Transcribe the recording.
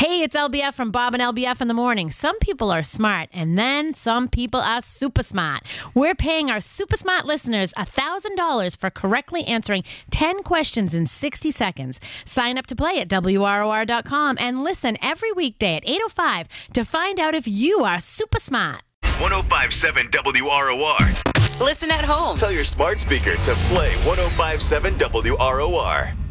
Hey, it's LBF from Bob and LBF in the morning. Some people are smart, and then some people are super smart. We're paying our super smart listeners $1,000 for correctly answering 10 questions in 60 seconds. Sign up to play at WROR.com and listen every weekday at 8:05 to find out if you are super smart. 105.7 WROR. Listen at home. Tell your smart speaker to play 105.7 WROR.